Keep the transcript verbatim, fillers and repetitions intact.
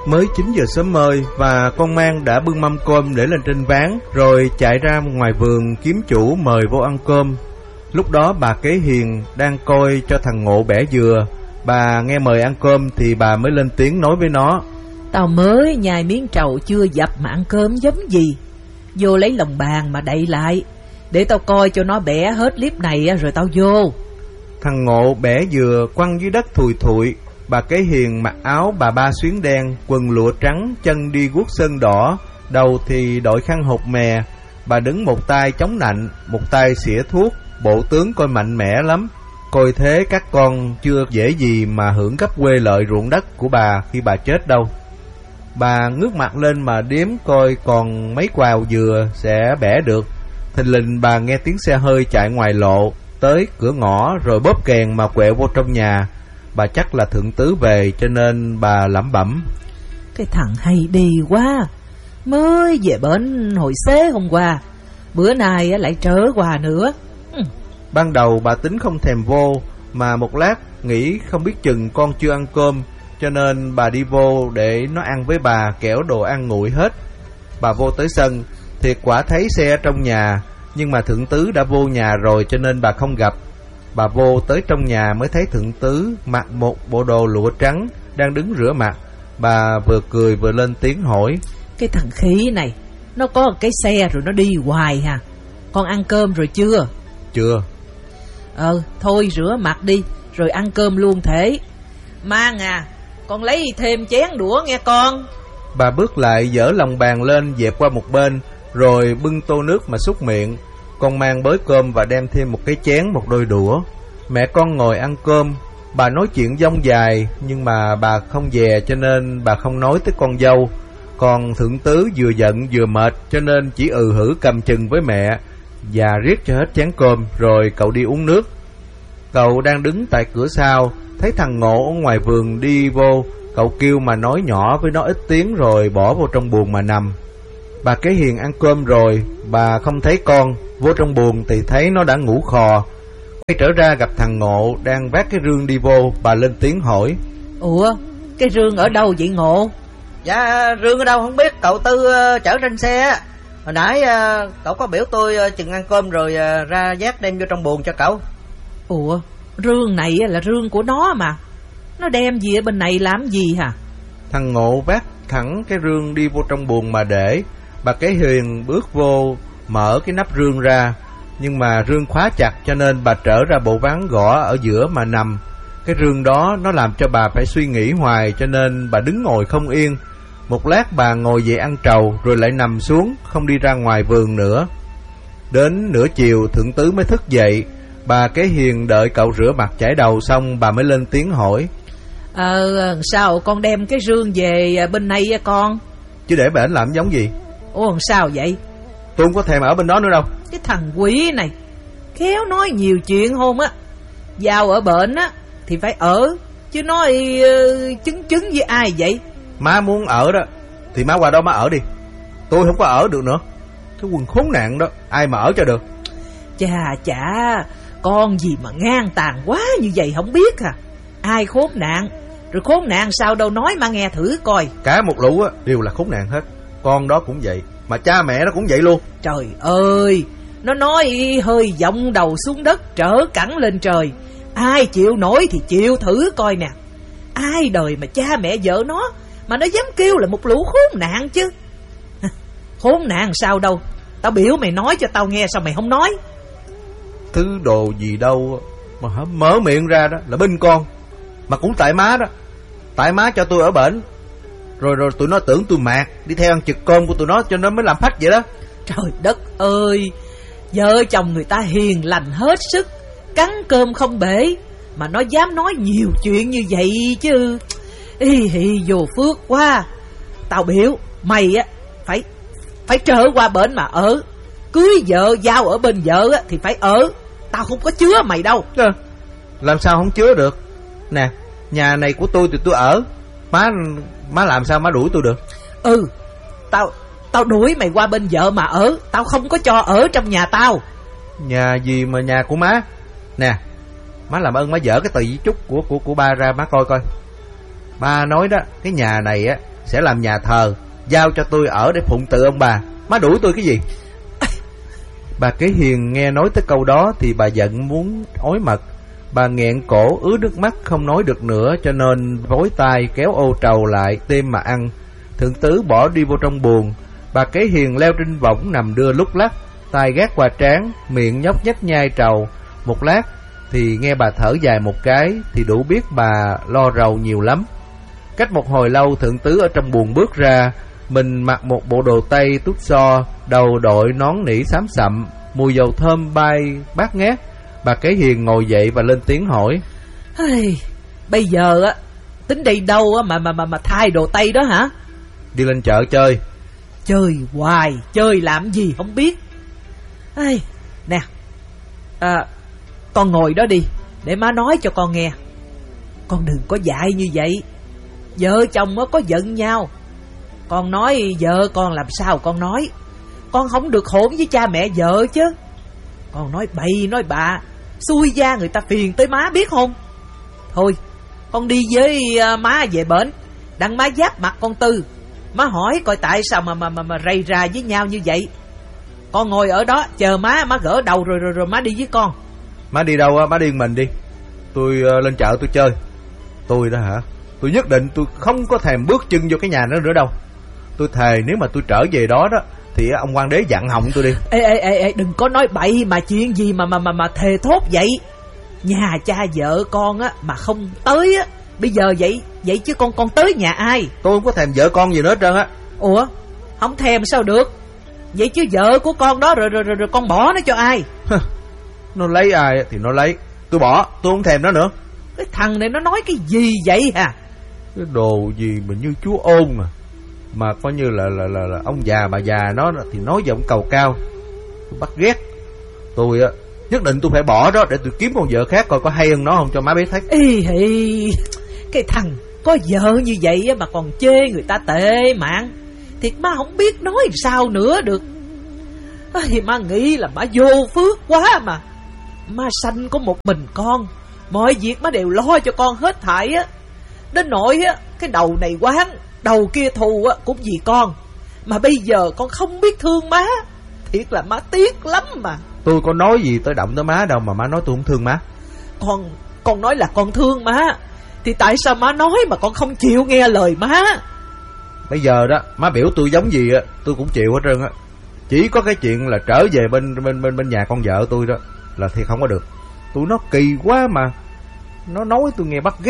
Mới chín giờ sớm mơi và con mang đã bưng mâm cơm để lên trên ván, rồi chạy ra ngoài vườn kiếm chủ mời vô ăn cơm. Lúc đó bà Kế Hiền đang coi cho thằng Ngộ bẻ dừa. Bà nghe mời ăn cơm thì bà mới lên tiếng nói với nó: Tao mới nhai miếng trầu chưa dập mà ăn cơm giống gì. Vô lấy lòng bàn mà đậy lại, để tao coi cho nó bẻ hết clip này rồi tao vô. Thằng Ngộ bẻ dừa quăng dưới đất thùi thụi. Bà Kế Hiền mặc áo bà ba xuyến đen, quần lụa trắng, chân đi guốc sơn đỏ, đầu thì đội khăn hột mè. Bà đứng một tay chống nạnh, một tay xỉa thuốc, bộ tướng coi mạnh mẽ lắm. Coi thế các con chưa dễ gì mà hưởng gấp quê lợi ruộng đất của bà khi bà chết đâu. Bà ngước mặt lên mà đếm coi còn mấy quào dừa sẽ bẻ được. Thình lình bà nghe tiếng xe hơi chạy ngoài lộ, tới cửa ngõ rồi bóp kèn mà quẹo vô trong nhà. Bà chắc là thượng tứ về cho nên bà lẩm bẩm: Cái thằng hay đi quá, mới về bển hồi xế hôm qua, bữa nay lại trở qua nữa. ừ. Ban đầu bà tính không thèm vô, mà một lát nghĩ không biết chừng con chưa ăn cơm, cho nên bà đi vô để nó ăn với bà, kẻo đồ ăn nguội hết. Bà vô tới sân, thiệt quả thấy xe trong nhà, nhưng mà thượng tứ đã vô nhà rồi cho nên bà không gặp. Bà vô tới trong nhà mới thấy thượng tứ mặc một bộ đồ lụa trắng, đang đứng rửa mặt. Bà vừa cười vừa lên tiếng hỏi: Cái thằng khí này, nó có cái xe rồi nó đi hoài hả? Con ăn cơm rồi chưa? Chưa. Ờ, thôi rửa mặt đi, rồi ăn cơm luôn thể. Mang à, con lấy thêm chén đũa nghe con. Bà bước lại dỡ lòng bàn lên dẹp qua một bên, rồi bưng tô nước mà xúc miệng. Con mang bới cơm và đem thêm một cái chén, một đôi đũa. Mẹ con ngồi ăn cơm. Bà nói chuyện dông dài, nhưng mà bà không dè cho nên bà không nói tới con dâu. Còn thượng tứ vừa giận vừa mệt cho nên chỉ ừ hử cầm chừng với mẹ và riết cho hết chén cơm, rồi cậu đi uống nước. Cậu đang đứng tại cửa sau, thấy thằng Ngộ ở ngoài vườn đi vô. Cậu kêu mà nói nhỏ với nó ít tiếng rồi bỏ vô trong buồng mà nằm. Bà Kế Hiền ăn cơm rồi, bà không thấy con. Vô trong buồng thì thấy nó đã ngủ khò. Quay trở ra gặp thằng Ngộ đang vác cái rương đi vô. Bà lên tiếng hỏi: Ủa, cái rương ở đâu vậy Ngộ? Dạ, rương ở đâu không biết, cậu Tư uh, chở trên xe. Hồi nãy uh, cậu có biểu tôi uh, chừng ăn cơm rồi uh, ra vác đem vô trong buồng cho cậu. Ủa, rương này là rương của nó mà, nó đem gì ở bên này làm gì hả? Thằng Ngộ vác thẳng cái rương đi vô trong buồng mà để. Bà Kế Hiền bước vô mở cái nắp rương ra, nhưng mà rương khóa chặt cho nên bà trở ra bộ ván gõ ở giữa mà nằm. Cái rương đó nó làm cho bà phải suy nghĩ hoài, cho nên bà đứng ngồi không yên. Một lát bà ngồi dậy ăn trầu rồi lại nằm xuống, không đi ra ngoài vườn nữa. Đến nửa chiều thượng tứ mới thức dậy. Bà Kế Hiền đợi cậu rửa mặt chải đầu xong bà mới lên tiếng hỏi: Ờ, sao con đem cái rương về bên này con? Chứ để bển làm giống gì? Ủa sao vậy? Tôi không có thèm ở bên đó nữa đâu. Cái thằng quỷ này khéo nói nhiều chuyện hôn á. Vào ở bển á thì phải ở, chứ nói uh, chứng chứng với ai vậy? Má muốn ở đó thì má qua đó má ở đi. Tôi không có ở được nữa. Cái quần khốn nạn đó, ai mà ở cho được. Chà chà, con gì mà ngang tàn quá như vậy không biết à? Ai khốn nạn, rồi khốn nạn sao đâu nói mà nghe thử coi. Cả một lũ á đều là khốn nạn hết. Con đó cũng vậy, mà cha mẹ nó cũng vậy luôn. Trời ơi, nó nói hơi vọng đầu xuống đất trở cẳng lên trời. Ai chịu nổi thì chịu thử coi nè. Ai đời mà cha mẹ vợ nó mà nó dám kêu là một lũ khốn nạn chứ. Khốn nạn sao đâu, tao biểu mày nói cho tao nghe, sao mày không nói? Thứ đồ gì đâu mà mở miệng ra đó là binh con. Mà cũng tại má đó. Tại má cho tôi ở bển. Rồi rồi tụi nó tưởng tôi mạt đi theo ăn trực cơm của tụi nó cho nó mới làm phách vậy đó. Trời đất ơi, vợ chồng người ta hiền lành hết sức, cắn cơm không bể, mà nó dám nói nhiều chuyện như vậy chứ. Ý hì vô phước quá. Tao biểu mày á phải phải trở qua bển mà ở. Cưới vợ giao ở bên vợ á thì phải ở. Tao không có chứa mày đâu. À, làm sao không chứa được? Nè, nhà này của tôi thì tôi ở. Má má làm sao má đuổi tôi được? Ừ, tao tao đuổi mày qua bên vợ mà ở. Tao không có cho ở trong nhà tao. Nhà gì mà nhà của má? Nè, má làm ơn má dỡ cái tờ di chúc của của của ba ra má coi coi. Ba nói đó, cái nhà này á sẽ làm nhà thờ, giao cho tôi ở để phụng tự ông bà. Má đuổi tôi cái gì? Bà Kế Hiền nghe nói tới câu đó thì bà giận muốn ói mật. Bà nghẹn cổ ứa nước mắt không nói được nữa, cho nên vối tay kéo ô trầu lại tìm mà ăn. Thượng tứ bỏ đi vô trong buồng. Bà Kế Hiền leo trên võng nằm đưa lúc lắc, tay gác qua trán, miệng nhóc nhách nhai trầu. Một lát thì nghe bà thở dài một cái thì đủ biết bà lo rầu nhiều lắm. Cách một hồi lâu, thượng tứ ở trong buồng bước ra. Mình mặc một bộ đồ tây tút xo, đầu đội nón nỉ xám sậm, mùi dầu thơm bay bát ngát. Bà Kế Hiền ngồi dậy và lên tiếng hỏi: hey, bây giờ á tính đi đâu á mà mà mà mà thay đồ tây đó hả? Đi lên chợ chơi. Chơi hoài, chơi làm gì không biết. Hey, nè, à, con ngồi đó đi để má nói cho con nghe. Con đừng có dại như vậy. Vợ chồng có giận nhau, con nói vợ con làm sao con nói. Con không được hỗn với cha mẹ vợ chứ. Con nói bậy nói bạ, xui gia người ta phiền tới má biết không. Thôi con đi với uh, má về bển, đặng má giáp mặt con Tư. Má hỏi coi tại sao mà mà mà, mà rầy rà với nhau như vậy. Con ngồi ở đó chờ má, má gỡ đầu rồi rồi rồi má đi với con. Má đi đâu á? Má đi mình đi. Tôi uh, lên chợ tôi chơi. Tôi đó hả? Tôi nhất định tôi không có thèm bước chân vô cái nhà đó nữa đâu. Tôi thề nếu mà tôi trở về đó đó thì ông quan đế dặn họng tôi đi. Ê ê ê ê, đừng có nói bậy mà chuyện gì mà mà mà mà thề thốt vậy. Nhà cha vợ con á mà không tới á, bây giờ vậy vậy chứ con con tới nhà ai? Tôi không có thèm vợ con gì nữa hết trơn á. Ủa, không thèm sao được? Vậy chứ vợ của con đó rồi rồi rồi, rồi con bỏ nó cho ai? Nó lấy ai thì nó lấy, tôi bỏ, tôi không thèm nó nữa. Cái thằng này nó nói cái gì vậy hả? Cái đồ gì mà như chúa ôn mà mà coi như là là là, là ông già bà già nó thì nói giọng cầu cao. Tôi bắt ghét. Tôi á nhất định tôi phải bỏ đó để tôi kiếm con vợ khác coi có hay hơn nó không cho má biết thấy. Ý hì, cái thằng có vợ như vậy mà còn chê người ta tệ mạng, thiệt má không biết nói sao nữa được. Thì má nghĩ là má vô phước quá mà. Má sanh có một mình con, mọi việc má đều lo cho con hết thảy á. Đến nỗi á, cái đầu này quán, đầu kia thù á cũng vì con. Mà bây giờ con không biết thương má, thiệt là má tiếc lắm mà. Tôi có nói gì tới động tới má đâu mà má nói tôi không thương má. Con con nói là con thương má, thì tại sao má nói mà con không chịu nghe lời má? Bây giờ đó má biểu tôi giống gì á tôi cũng chịu hết trơn á. Chỉ có cái chuyện là trở về bên bên bên bên nhà con vợ tôi đó là thì không có được. Tụi nó kỳ quá mà. Nó nói tôi nghe bắt ghét.